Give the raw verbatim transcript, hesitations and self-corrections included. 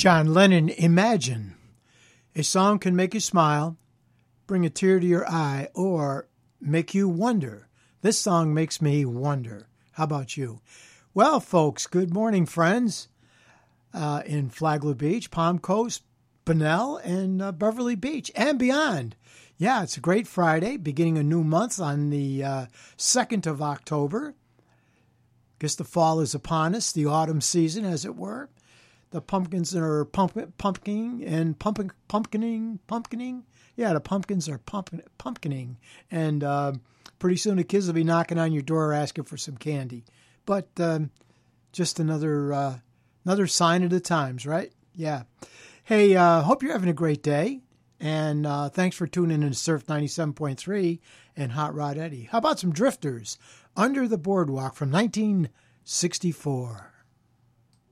John Lennon, Imagine. A song can make you smile, bring a tear to your eye, or make you wonder. This song makes me wonder. How about you? Well, folks, good morning, friends, uh, in Flagler Beach, Palm Coast, Bunnell, and uh, Beverly Beach, and beyond. Yeah, it's a great Friday, beginning a new month on the uh, second of October. Guess the fall is upon us, the autumn season, as it were. The pumpkins are pump, pumpkining and pumpkin, pumpkining, pumpkining. Yeah, the pumpkins are pump, pumpkining. And uh, pretty soon the kids will be knocking on your door asking for some candy. But um, just another uh, another sign of the times, right? Yeah. Hey, uh, hope you're having a great day. And uh, thanks for tuning in to Surf ninety-seven point three and Hot Rod Eddie. How about some Drifters, Under the Boardwalk from nineteen sixty-four?